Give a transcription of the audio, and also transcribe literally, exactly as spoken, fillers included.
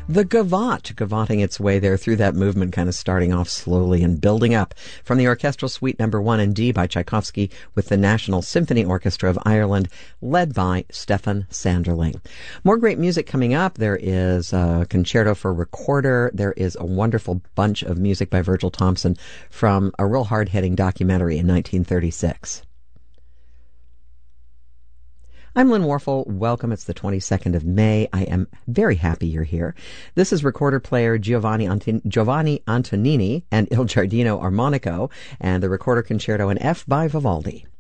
The Gavotte, gavoting its way there through that movement, kind of starting off slowly and building up. From the Orchestral Suite Number one in D by Tchaikovsky with the National Symphony Orchestra of Ireland, led by Stefan Sanderling. More great music coming up. There is a concerto for recorder. There is a wonderful bunch of music by Virgil Thompson from a real hard-hitting documentary in nineteen thirty-six. I'm Lynn Warfel. Welcome. It's the twenty-second of May. I am very happy you're here. This is recorder player Giovanni, Anton- Giovanni Antonini and Il Giardino Armonico and the recorder concerto in F by Vivaldi.